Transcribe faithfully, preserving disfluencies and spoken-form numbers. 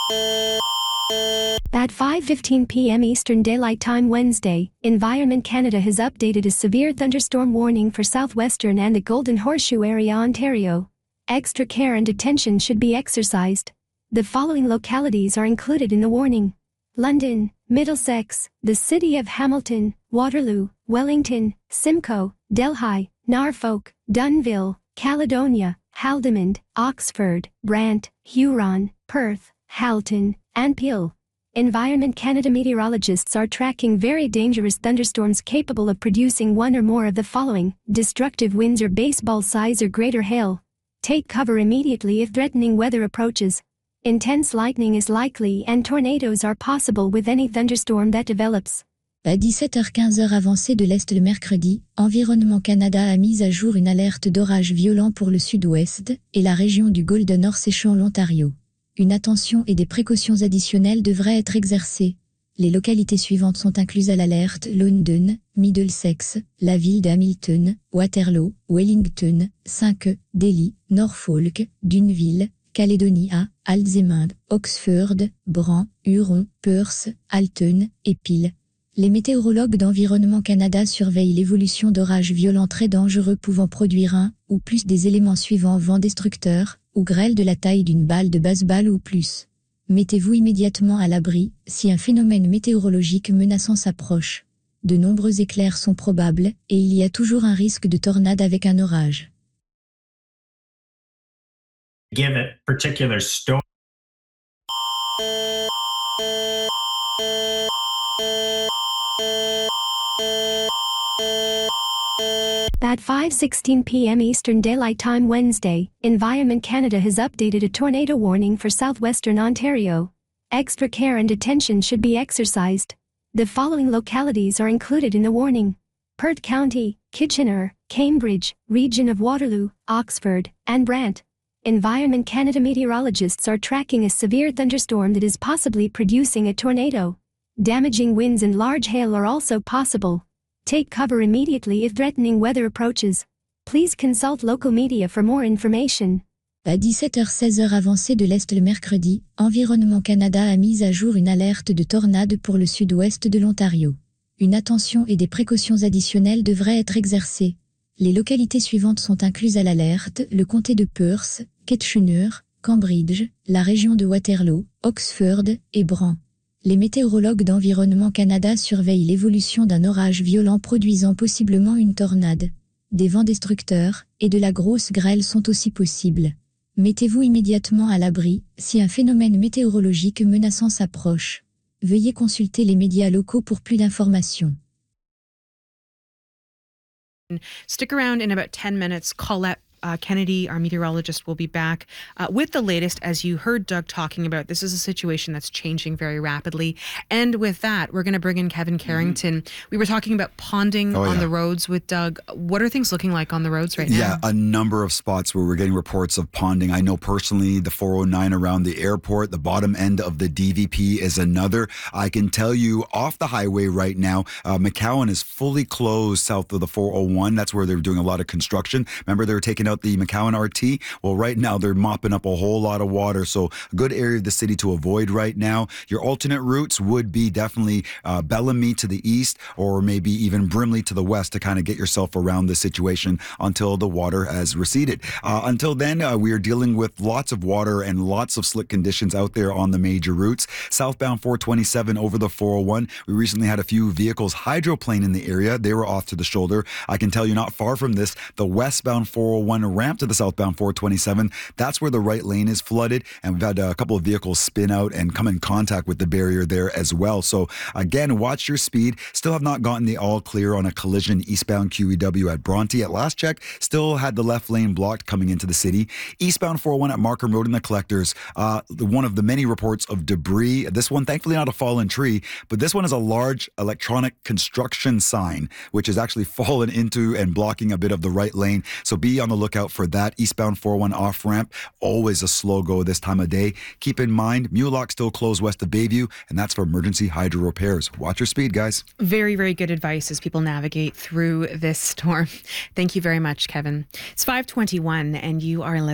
At five fifteen p m Eastern Daylight Time Wednesday, Environment Canada has updated a severe thunderstorm warning for southwestern and the Golden Horseshoe area, Ontario. Extra care and attention should be exercised. The following localities are included in the warning: London, Middlesex, the City of Hamilton, Waterloo, Wellington, Simcoe, Delhi, Norfolk, Dunnville, Caledonia, Haldimand, Oxford, Brant, Huron, Perth, Halton, and Peel. Environment Canada meteorologists are tracking very dangerous thunderstorms capable of producing one or more of the following: destructive winds or baseball size or greater hail. Take cover immediately if threatening weather approaches. Intense lightning is likely and tornadoes are possible with any thunderstorm that develops. À dix-sept heures quinze heure avancée de l'Est le mercredi, Environnement Canada a mis à jour une alerte d'orage violent pour le sud-ouest et la région du Golden Horseshoe, l'Ontario. Une attention et des précautions additionnelles devraient être exercées. Les localités suivantes sont incluses à l'alerte: London, Middlesex, la ville d'Hamilton, Waterloo, Wellington, Simcoe, Delhi, Norfolk, Dunnville, Calédonia, Haldimand, Oxford, Brant, Huron, Perth, Halton et Peel. Les météorologues d'Environnement Canada surveillent l'évolution d'orages violents très dangereux pouvant produire un ou plus des éléments suivants: vent destructeur ou grêle de la taille d'une balle de baseball ou plus. Mettez-vous immédiatement à l'abri si un phénomène météorologique menaçant s'approche. De nombreux éclairs sont probables et il y a toujours un risque de tornade avec un orage. Give it particular storm. At five sixteen p m Eastern Daylight Time Wednesday, Environment Canada has updated a tornado warning for southwestern Ontario. Extra care and attention should be exercised. The following localities are included in the warning: Perth County, Kitchener, Cambridge, region of Waterloo, Oxford, and Brant. Environment Canada meteorologists are tracking a severe thunderstorm that is possibly producing a tornado. Damaging winds and large hail are also possible. Take cover immediately if threatening weather approaches. Please consult local media for more information. À dix-sept heures seize heure avancée de l'Est le mercredi, Environnement Canada a mis à jour une alerte de tornade pour le sud-ouest de l'Ontario. Une attention et des précautions additionnelles devraient être exercées. Les localités suivantes sont incluses à l'alerte: le comté de Perth, Kitchener, Cambridge, la région de Waterloo, Oxford et Brant. Les météorologues d'Environnement Canada surveillent l'évolution d'un orage violent produisant possiblement une tornade. Des vents destructeurs et de la grosse grêle sont aussi possibles. Mettez-vous immédiatement à l'abri si un phénomène météorologique menaçant s'approche. Veuillez consulter les médias locaux pour plus d'informations. Stick around in about ten minutes. Colette Uh, Kennedy, our meteorologist, will be back uh, with the latest. As you heard Doug talking about, this is a situation that's changing very rapidly. And with that, we're going to bring in Kevin Carrington. Mm-hmm. We were talking about ponding oh, on yeah. the roads with Doug. What are things looking like on the roads right now? Yeah, a number of spots where we're getting reports of ponding. I know personally the four oh nine around the airport, the bottom end of the D V P is another. I can tell you off the highway right now, uh, McCowan is fully closed south of the four oh one. That's where they were doing a lot of construction. Remember, they were taking out the McCowan R T? Well, right now they're mopping up a whole lot of water, so a good area of the city to avoid right now. Your alternate routes would be definitely uh, Bellamy to the east, or maybe even Brimley to the west, to kind of get yourself around the situation until the water has receded. Uh, until then, uh, we are dealing with lots of water and lots of slick conditions out there on the major routes. Southbound four twenty-seven over the four oh one. We recently had a few vehicles hydroplane in the area. They were off to the shoulder. I can tell you not far from this, the westbound four oh one ramp to the southbound four twenty-seven, that's where the right lane is flooded, and we've had a couple of vehicles spin out and come in contact with the barrier there as well. So again, watch your speed. Still have not gotten the all clear on a collision eastbound Q E W at Bronte. At last check, still had the left lane blocked coming into the city. Eastbound four oh one at Markham Road in the Collectors, uh, one of the many reports of debris. This one, thankfully not a fallen tree, but this one is a large electronic construction sign, which has actually fallen into and blocking a bit of the right lane. So be on the lookout for that. Eastbound four oh one off-ramp, always a slow go this time of day. Keep in mind, Mulock still closed west of Bayview, and that's for emergency hydro repairs. Watch your speed, guys. Very, very good advice as people navigate through this storm. Thank you very much, Kevin. It's five twenty-one, and you are listening